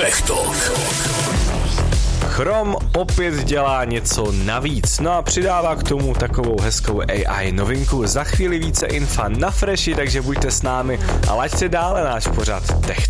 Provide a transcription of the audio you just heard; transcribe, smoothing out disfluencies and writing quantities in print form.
Tech Talk. Chrome opět dělá něco navíc, no a přidává k tomu takovou hezkou AI novinku. Za chvíli více infa na Freshi, takže buďte s námi a laďte dále náš pořad Tech